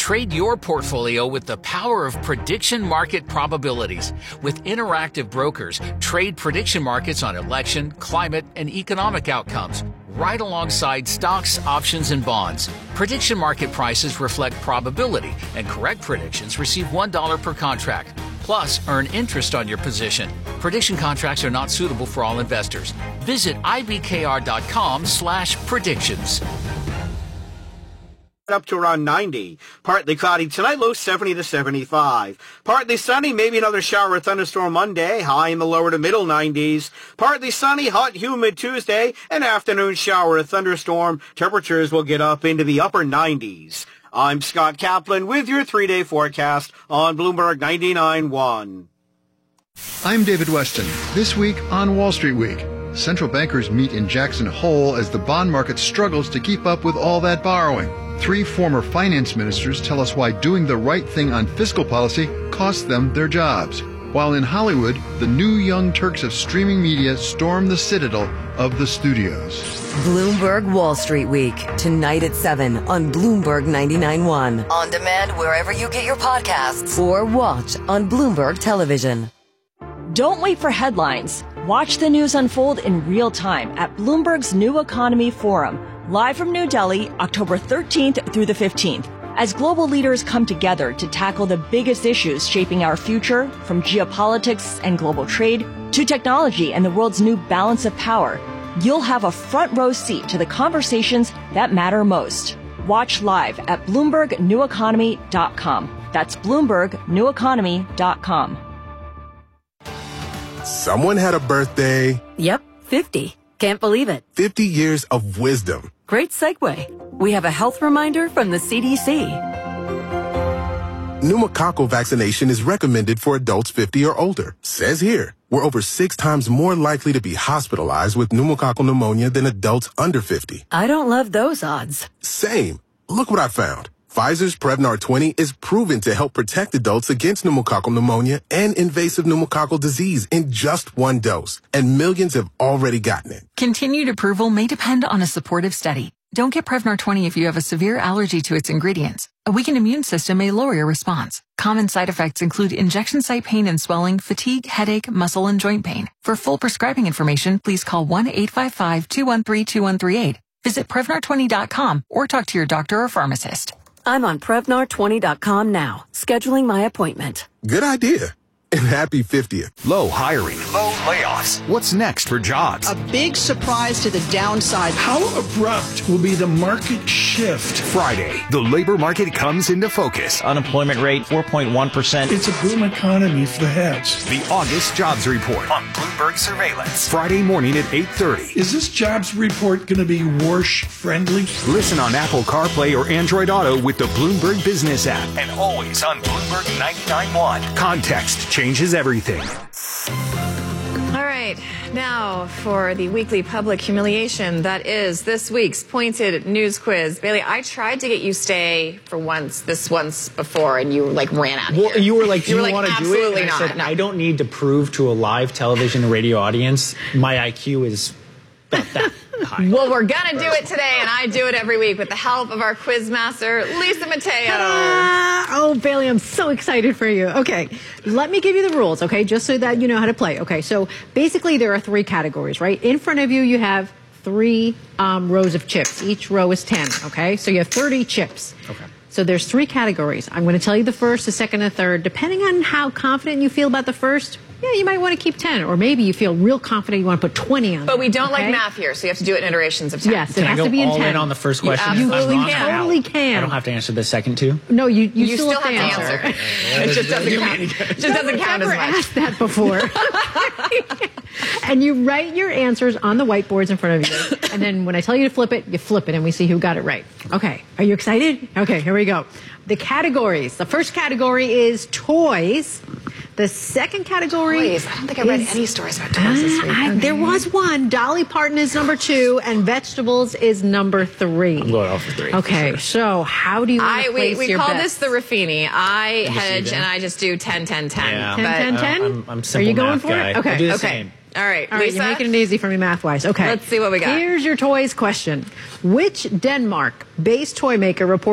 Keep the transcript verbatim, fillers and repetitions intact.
Trade your portfolio with the power of prediction market probabilities. With interactive brokers, trade prediction markets on election, climate, and economic outcomes, right alongside stocks, options, and bonds. Prediction market prices reflect probability, and correct predictions receive one dollar per contract. Plus, earn interest on your position. Prediction contracts are not suitable for all investors. Visit ibkr.com slash predictions. Up to around ninety. Partly cloudy tonight, low seventy to seventy-five. Partly sunny, maybe another shower or thunderstorm Monday, high in the lower to middle nineties. Partly sunny, hot, humid Tuesday, an afternoon shower or thunderstorm. Temperatures will get up into the upper nineties. I'm Scott Kaplan with your three-day forecast on Bloomberg ninety-nine point one. I'm David Weston. This week on Wall Street Week, central bankers meet in Jackson Hole as the bond market struggles to keep up with all that borrowing. Three former finance ministers tell us why doing the right thing on fiscal policy cost them their jobs. While in Hollywood, the new young Turks of streaming media storm the citadel of the studios. Bloomberg Wall Street Week, tonight at seven on Bloomberg ninety-nine point one. On demand wherever you get your podcasts or watch on Bloomberg Television. Don't wait for headlines. Watch the news unfold in real time at Bloomberg's New Economy Forum, live from New Delhi, October thirteenth through the fifteenth. As global leaders come together to tackle the biggest issues shaping our future, from geopolitics and global trade to technology and the world's new balance of power, you'll have a front row seat to the conversations that matter most. Watch live at Bloomberg New Economy dot com. That's Bloomberg New Economy dot com. Someone had a birthday. Yep, fifty. Can't believe it. fifty years of wisdom. Great segue. We have a health reminder from the C D C. Pneumococcal vaccination is recommended for adults fifty or older. Says here, we're over six times more likely to be hospitalized with pneumococcal pneumonia than adults under fifty. I don't love those odds. Same. Look what I found. Pfizer's Prevnar twenty is proven to help protect adults against pneumococcal pneumonia and invasive pneumococcal disease in just one dose. And millions have already gotten it. Continued approval may depend on a supportive study. Don't get Prevnar twenty if you have a severe allergy to its ingredients. A weakened immune system may lower your response. Common side effects include injection site pain and swelling, fatigue, headache, muscle, and joint pain. For full prescribing information, please call one eight five five, two one three, two one three eight. Visit Prevnar twenty dot com or talk to your doctor or pharmacist. I'm on Prevnar twenty dot com now, scheduling my appointment. Good idea. And happy fiftieth. Low hiring. Low layoffs. What's next for jobs? A big surprise to the downside. How abrupt will be the market shift? Friday, the labor market comes into focus. Unemployment rate, four point one percent. It's a boom economy for the heads. The August Jobs Report on Bloomberg Surveillance. Friday morning at eight thirty. Is this jobs report going to be Warsh friendly? Listen on Apple CarPlay or Android Auto with the Bloomberg Business app. And always on Bloomberg ninety-nine point one. Context changes everything. All right, now for the weekly public humiliation that is this week's Pointed News Quiz. Bailey, I tried to get you stay for once, this once before, and you like ran out of well, here. You were like, do you, you like, want to do it? And I not. said, I don't need to prove to a live television and radio audience my I Q is about that high. Well, we're going to do it today, and I do it every week with the help of our quiz master, Lisa Mateo. Uh, oh, Bailey, I'm so excited for you. Okay, let me give you the rules, okay, just so that you know how to play. Okay, so basically there are three categories, right? In front of you, you have three um, rows of chips. Each row is ten, okay? So you have thirty chips. Okay. So there's three categories. I'm going to tell you the first, the second, and the third. Depending on how confident you feel about the first, yeah, you might want to keep ten, or maybe you feel real confident you want to put twenty on. But we don't okay? like math here, so you have to do it in iterations of ten. Yes, can it has I go to be in all ten. in on the first question? You absolutely can. totally can. I don't have to answer the second two? No, you, you, you still, still have, have to answer. To answer. It just doesn't count. It just doesn't count as much. I've never asked that before. And you write your answers on the whiteboards in front of you. And then when I tell you to flip it, you flip it, and we see who got it right. Okay, are you excited? Okay, here we go. The categories. The first category is toys. The second category toys. I don't think I read is, any stories about toys this week. I, okay. There was one. Dolly Parton is number two, and vegetables is number three. I'm going off for three. Okay, sure. so how do you want I, to place we, we your call bets? this the Raffini. I hedge, and I just do ten, ten, ten. Yeah. ten, ten, ten? Uh, I'm, I'm Are simple you going math for guy. it? Okay. I'll do the okay. same. All right, All right, Lisa? you're making it easy for me math-wise. Okay. Let's see what we got. Here's your toys question. Which Denmark-based toy maker reported